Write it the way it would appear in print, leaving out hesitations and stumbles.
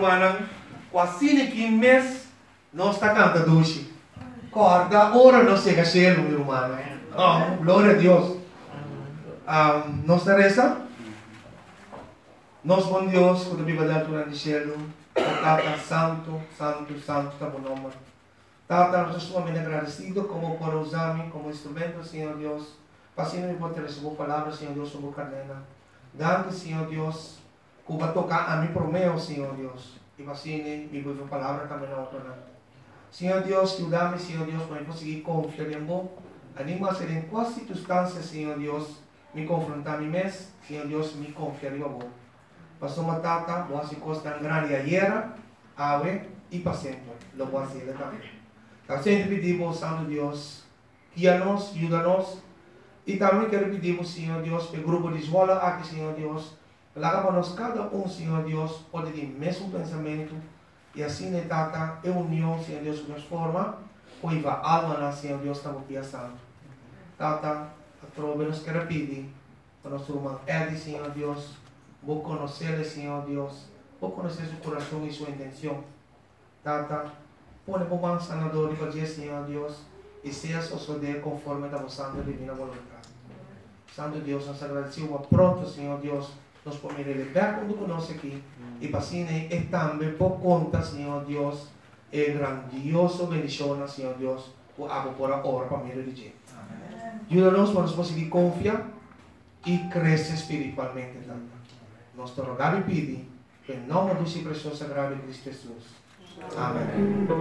irmã, quase que mês nós está cantando doce. Corda, ora não chega cielo, meu irmão. Oh, glória a Deus. Nós reza. Nós, bom Deus, quando a Bíblia dá altura no cielo, Tata, santo, santo, santo, está bom nome. Tata, nós estamos muito agradecidos como por usar-me como instrumento, Senhor Deus. Passando me pode receber palavras, Senhor Deus, sobre o cadena. Dando, Senhor Deus, que vai tocar a mim por meu, Senhor Deus. E assim, me vou palavra também na outra. Senhor Deus, ajuda-me, Senhor Deus, para eu conseguir confiar em você. Anima ser em qual circunstância, Senhor Deus, me confrontar a mim mesmo, Senhor Deus, me confiar em você. Passou uma tata, boa se costa grande ayer, ave e para sempre. Lo voy a hacer também. Então, sempre pedimos, Santo Deus, guia-nos, ajuda-nos. E também quero pedir, Senhor Deus, para o grupo de escola aqui, Senhor Deus, para nós cada Senhor Deus, pode ter o mesmo pensamento. E assim, tata, é união, Senhor Deus, de forma, pois a alma, Senhor Deus, está aqui a santo. Tata, a trova nos quer pedir, para nosso irmão Eddie, Senhor Deus, vou conhecer, Senhor Deus, vou conhecer seu coração e sua intenção. Tata, põe como um sanador e fazer, Senhor Deus, e seja suceder conforme a vossa divina vontade. Santo Deus, nós agradecemos pronto, Senhor Deus, nós podemos levar quando conosco aqui, e para assim, e também por conta, Senhor Deus, é grandioso bendição, Senhor Deus, por a hora para mim de ajuda-nos para nós conseguir confiar e crescer espiritualmente também. Nós te rogamos e pedimos, em nome do seu precioso sagrado Cristo Jesus. Amém.